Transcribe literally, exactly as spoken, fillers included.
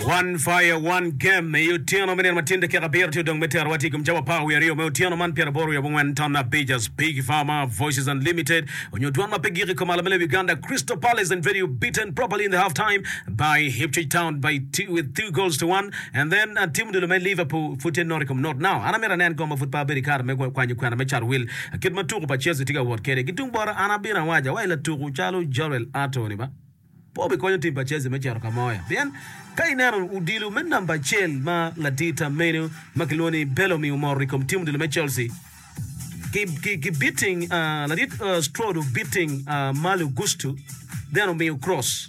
One fire, one game. Yutiano mene matinde kera beer to dong meter wati kumjawa pa we rio. Yutiano man pera boru ya bungwen tana pages. Big Pharma, Voices Unlimited. Onyodwan mapegiri kumalamele Uganda. Crystal Palace and very beaten properly in the halftime by Ipswich Town by two with two goals to one. And then uh, Team Dulume Liverpool footed Noricum North. Now, anamera nan goma football beri kar megwa kwanyu kwa na mechar will. Kid matuku pa Chelsea tiga word kere. Kitung bora anabira waja. Waila tuku chalo Jorel Ato niba. Pobe kwenye timba Chelsea mechar kamoya. Bien. Kainero udilu menamba chel ma ladita menu makiloni Bellamy umoricum team Dulume Chelsea. Keep keep beating uh ladit uh strode of beating uh Malu Gustu. Then on me cross.